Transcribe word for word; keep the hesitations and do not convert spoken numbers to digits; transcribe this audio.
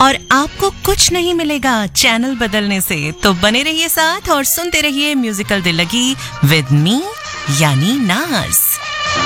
और आपको कुछ नहीं मिलेगा चैनल बदलने से। तो बने रहिए साथ और सुनते रहिए म्यूजिकल दिल लगी विद मी यानी नाज।